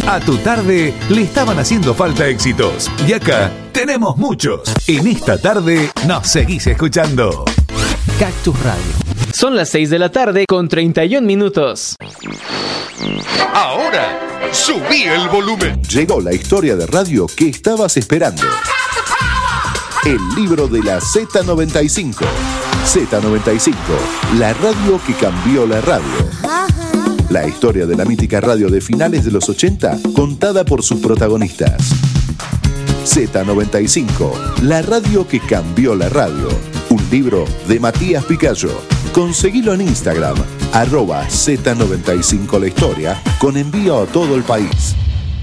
A tu tarde le estaban haciendo falta éxitos y acá tenemos muchos. En esta tarde nos seguís escuchando. Cactus Radio. Son las 6 de la tarde con 31 minutos. Ahora, subí el volumen. Llegó la historia de radio que estabas esperando. El libro de la Z95. Z95, la radio que cambió la radio. La historia de la mítica radio de finales de los 80, contada por sus protagonistas. Z95, la radio que cambió la radio. Un libro de Matías Picayo. Conseguilo en Instagram, @Z95 la historia, con envío a todo el país.